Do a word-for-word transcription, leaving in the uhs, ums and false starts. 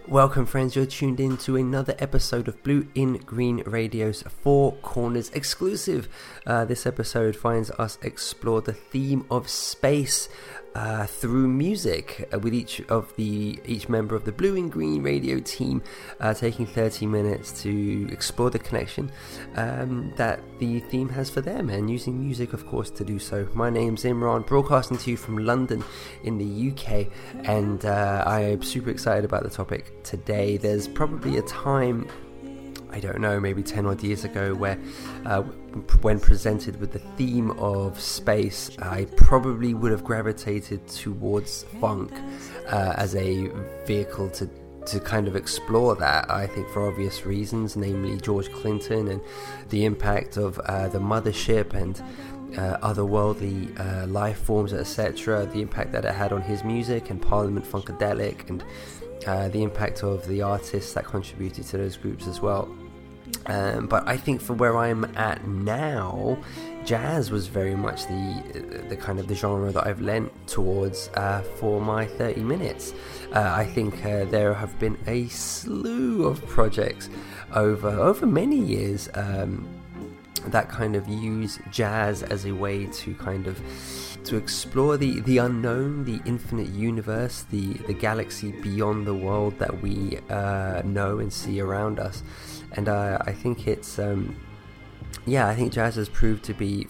Welcome friends, you're tuned in to another episode of Blue in Green Radio's Four Corners exclusive. Uh, this episode finds us explore the theme of space uh, through music, uh, with each of the each member of the Blue in Green Radio team uh, taking thirty minutes to explore the connection um, that the theme has for them, and using music of course to do so. My name's Imran, broadcasting to you from London in the U K, and uh, I am super excited about the topic today. There's probably a time, I don't know, maybe ten odd years ago, where uh, when presented with the theme of space, I probably would have gravitated towards funk uh, as a vehicle to to kind of explore that, I think for obvious reasons, namely George Clinton and the impact of uh, the mothership and Uh, otherworldly uh, life forms, et cetera. The impact that it had on his music and Parliament Funkadelic, and uh, the impact of the artists that contributed to those groups as well. Um, but I think for where I'm at now, jazz was very much the the kind of the genre that I've lent towards uh, for my thirty minutes. Uh, I think uh, there have been a slew of projects over over many years Um, that kind of use jazz as a way to kind of to explore the the unknown, the infinite universe, the the galaxy beyond the world that we uh, know and see around us. And uh, I think it's um, yeah, I think jazz has proved to be